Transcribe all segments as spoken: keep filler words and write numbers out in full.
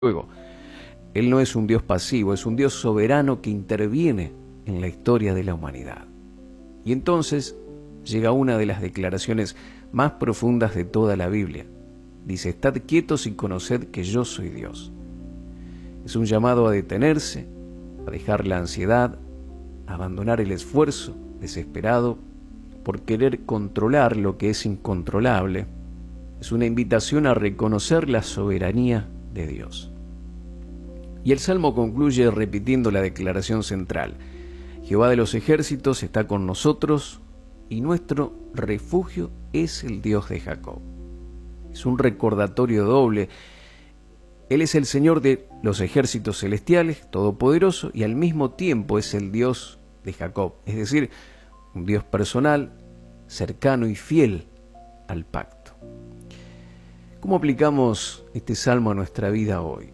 Luego, Él no es un Dios pasivo, es un Dios soberano que interviene en la historia de la humanidad. Y entonces llega una de las declaraciones más profundas de toda la Biblia. Dice: estad quietos y conoced que yo soy Dios. Es un llamado a detenerse, a dejar la ansiedad, a abandonar el esfuerzo desesperado por querer controlar lo que es incontrolable. Es una invitación a reconocer la soberanía de Dios. Y el Salmo concluye repitiendo la declaración central: Jehová de los ejércitos está con nosotros y nuestro refugio es el Dios de Jacob. Es un recordatorio doble. Él es el Señor de los ejércitos celestiales, todopoderoso, y al mismo tiempo es el Dios de Jacob, es decir, un Dios personal, cercano y fiel al pacto. ¿Cómo aplicamos este salmo a nuestra vida hoy?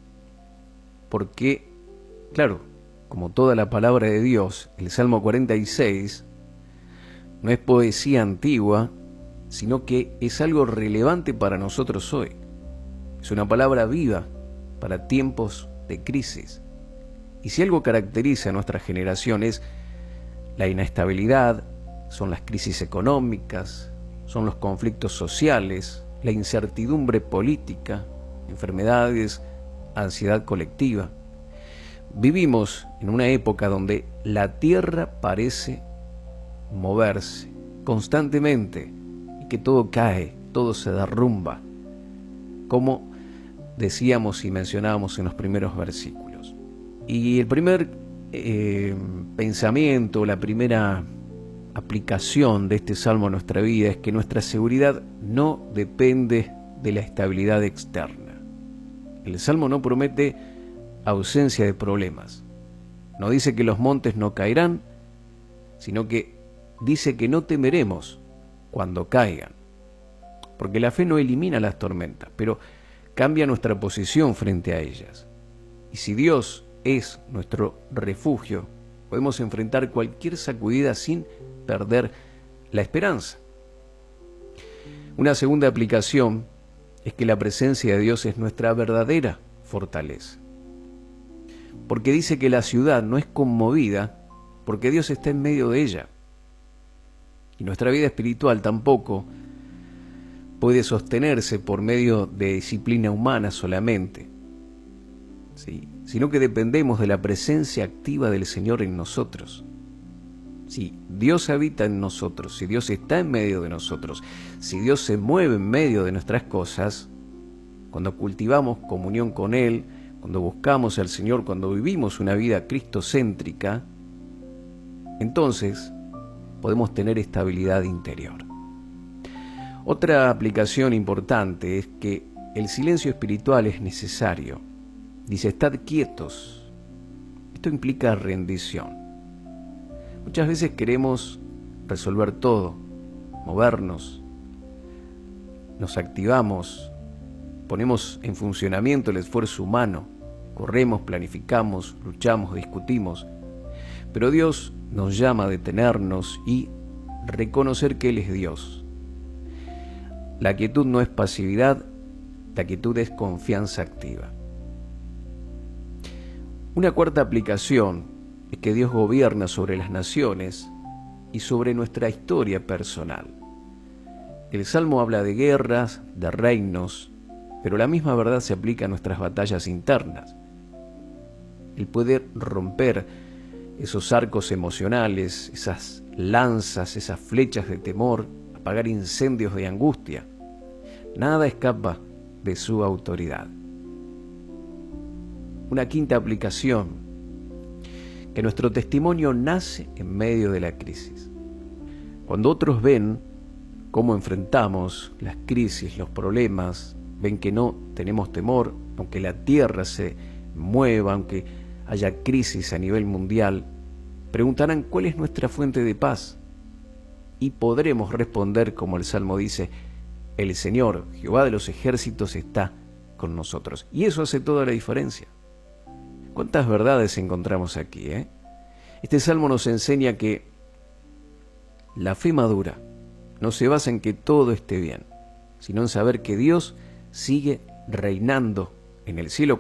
Porque, claro, como toda la palabra de Dios, el Salmo cuarenta y seis no es poesía antigua, sino que es algo relevante para nosotros hoy. Es una palabra viva para tiempos de crisis. Y si algo caracteriza a nuestra generación es la inestabilidad, son las crisis económicas, son los conflictos sociales, la incertidumbre política, enfermedades, ansiedad colectiva. Vivimos en una época donde la tierra parece moverse constantemente y que todo cae, todo se derrumba, como decíamos y mencionábamos en los primeros versículos. Y el primer eh, pensamiento, la primera aplicación de este salmo a nuestra vida es que nuestra seguridad no depende de la estabilidad externa. El salmo no promete ausencia de problemas. No dice que los montes no caerán, sino que dice que no temeremos cuando caigan. Porque la fe no elimina las tormentas, pero cambia nuestra posición frente a ellas. Y si Dios es nuestro refugio, podemos enfrentar cualquier sacudida sin perder la esperanza. Una segunda aplicación es que la presencia de Dios es nuestra verdadera fortaleza. Porque dice que la ciudad no es conmovida porque Dios está en medio de ella. Y nuestra vida espiritual tampoco puede sostenerse por medio de disciplina humana solamente, ¿sí? Sino que dependemos de la presencia activa del Señor en nosotros. Si Dios habita en nosotros, si Dios está en medio de nosotros, si Dios se mueve en medio de nuestras cosas, cuando cultivamos comunión con Él, cuando buscamos al Señor, cuando vivimos una vida cristocéntrica, entonces podemos tener estabilidad interior. Otra aplicación importante es que el silencio espiritual es necesario. Dice: estad quietos. Esto implica rendición. Muchas veces queremos resolver todo, movernos, nos activamos, ponemos en funcionamiento el esfuerzo humano, corremos, planificamos, luchamos, discutimos, pero Dios nos llama a detenernos y reconocer que Él es Dios. La quietud no es pasividad, la quietud es confianza activa. Una cuarta aplicación es que Dios gobierna sobre las naciones y sobre nuestra historia personal. El Salmo habla de guerras, de reinos, pero la misma verdad se aplica a nuestras batallas internas. Él puede romper esos arcos emocionales, esas lanzas, esas flechas de temor, apagar incendios de angustia. Nada escapa de su autoridad. Una quinta aplicación: que nuestro testimonio nace en medio de la crisis. Cuando otros ven cómo enfrentamos las crisis, los problemas, ven que no tenemos temor, aunque la tierra se mueva, aunque haya crisis a nivel mundial, preguntarán cuál es nuestra fuente de paz. Y podremos responder como el Salmo dice: el Señor, Jehová de los ejércitos, está con nosotros. Y eso hace toda la diferencia. ¿Cuántas verdades encontramos aquí, eh? Este Salmo nos enseña que la fe madura no se basa en que todo esté bien, sino en saber que Dios sigue reinando en el cielo